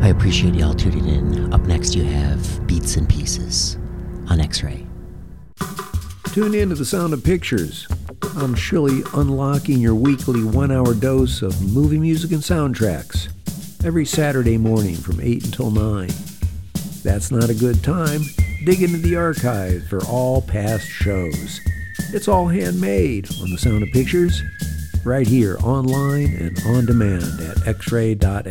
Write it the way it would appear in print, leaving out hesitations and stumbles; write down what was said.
I appreciate y'all tuning in. Up next, you have Beats and Pieces on X-Ray. Tune in to The Sound of Pictures. I'm surely unlocking your weekly 1-hour dose of movie music and soundtracks every Saturday morning from 8 until 9. If that's not a good time, dig into the archive for all past shows. It's all handmade on The Sound of Pictures, right here online and on demand at xray.fm.